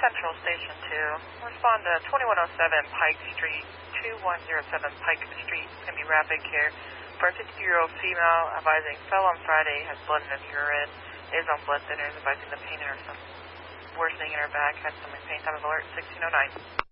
Central Station 2. Respond to 2107 Pike Street, 2107 Pike Street. It's going to be rapid care for a 50-year-old female advising fell on Friday, has blood in her urine, is on blood thinners, advising the pain in her, some worsening in her back, had stomach pain. Time of alert 1609.